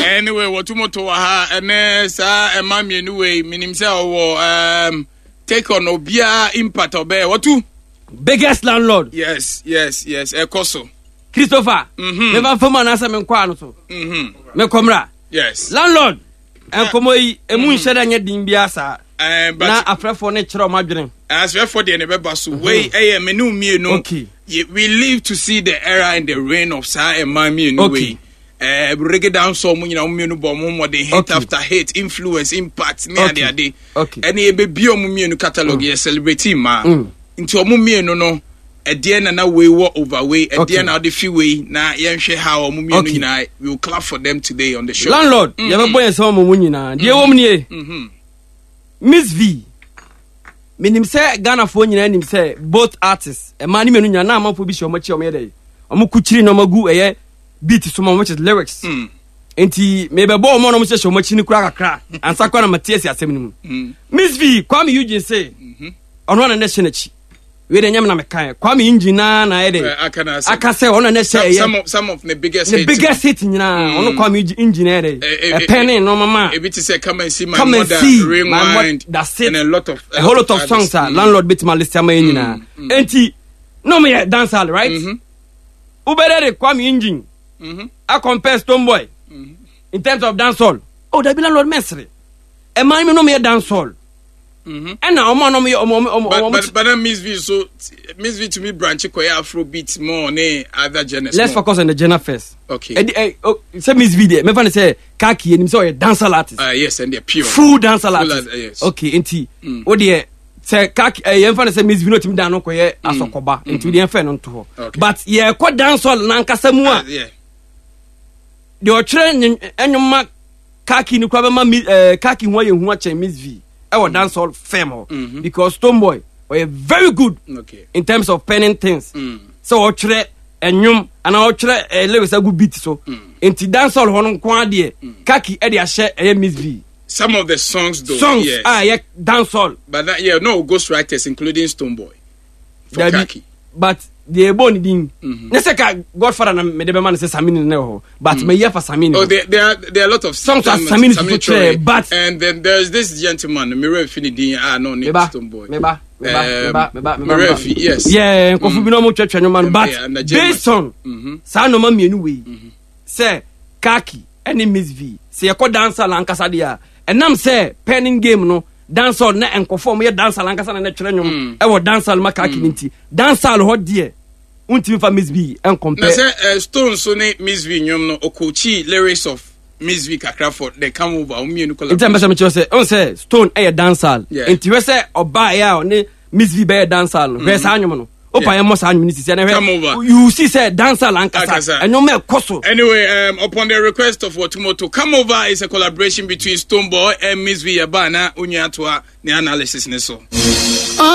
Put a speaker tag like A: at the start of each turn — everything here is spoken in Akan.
A: Anyway, what Tumoto ha and sa emami anyway, meaning say take on Obia impact obe. What tu?
B: Biggest landlord.
A: Yes. Ekoso.
B: Christopher. Never for man answer me kwano so. Me komra.
A: Yes.
B: Landlord. En komo yi emu nheda nya din bia sa.
A: But
B: na afrefo ne kire o madwene.
A: As for the nebe so we menu mienu.
B: Okay.
A: We live to see the era and the reign of Sa emami anyway. Reggae down so mu nyina mienu bo mo more hate after hate, influence, impact near the day.
B: Okay.
A: Any be o mu mienu catalog ye celebrate ma. Into omu mienu no e dey na we wo overway e dey na the freeway na yen hwe how omu mienu nyina we will clap for them today on the show.
B: Landlord, ye be boy some omu nyina. Dey wo mu nie. Miss V. Minim say Ghana fo nyina nim say both artists e mani menu nyina na amafo bi shi omo chi omo yede. Omo kuchiri no magu eye beat so which is lyrics. Enti me be bo omo no mo shi omo chi ni kura kakra. Ansa kwa na Matias asem ni mu. Miss V, Kwame Eugene say ono na ne shenachi. We dey nyam na me kan. Kwame Eugene na ede. Aka say ono na she
A: some of the biggest
B: hit nyina ono Kwame Eugene ede. E penny no mama.
A: E bit say come and see my mother, Rewind,
B: that's it.
A: And a
B: whole lot of songs are landlord bit my list ama nyina. Enti no me dancehall, right? Ubere Kwame Eugene. I compare Stonebwoy in terms of dancehall. Oh, that be landlord mesre. E man me no me dancehall. And now
A: but Miss V, so Miss V to me branch koya Afrobeat more ne other genres.
B: Let's focus on the genre first.
A: Okay.
B: Say Miss V there. Me fan say Kaki and him say dancehall artist.
A: Yes, and they're pure.
B: Full dancehall artist.
A: Yes.
B: Okay, enti. O de say Kaki yen fan say Miss V no tim dan no koye asokoba. Enti de yen fan no to. But ye ko dancehall na nkasa mu a.
A: Yeah.
B: De o kire enyuma Kaki ni kwa be ma Kaki ho ye hu a chen Miss V. Our dancehall fame because Stonebwoy were very good in terms of penning things. So ochre enyum and ochre lyrics a good beat so. Inti dancehall hono kwa de Kaki e dey share Miss V.
A: Some of the songs though.
B: Yes. Yeah, dancehall.
A: But that ghostwriters including Stonebwoy. For Kaki.
B: But the bone ding. Neseka Godfather na me de be man say Samini ne ho. But me hear for Samini.
A: Oh, there are a lot of
B: songs as Samini but
A: and then there's this gentleman Mire Finidi no name Stonebwoy.
B: Meba.
A: Yes.
B: Yeah, Kofu bi no mo twetwe no man but based on sa no ma mienu we. Say Kaki any Miss V. Say e ko dancer la ankasa dia. Enam say penning game no dancehall na enkofo mo ye dancehall ankasa na twere nwom e wo dancehall makaki nti dancehall ho de unti fa Miss V en compare
A: na say Stone so ne Miss V nwom no okochi lyrics of Miss V kakra for they come over o mienu kola
B: nti mbese me che say on say Stone e dancehall nti we say oba ya ne Miss V be dancehall we say nwom no opa ye mo sa nwom ni sisi na you see say dancehall ankasa enyo me koso.
A: Anyway, upon the request of Watumoto, Come Over is a collaboration between Stonebwoy and Miss V Yabana Unyatwa ne analysis ne so.